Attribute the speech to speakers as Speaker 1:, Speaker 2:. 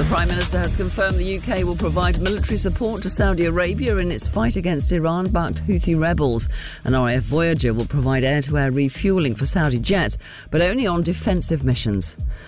Speaker 1: Prime Minister has confirmed the UK will provide military support to Saudi Arabia in its fight against Iran-backed Houthi rebels. An RAF Voyager will provide air-to-air refuelling for Saudi jets, but only on defensive missions.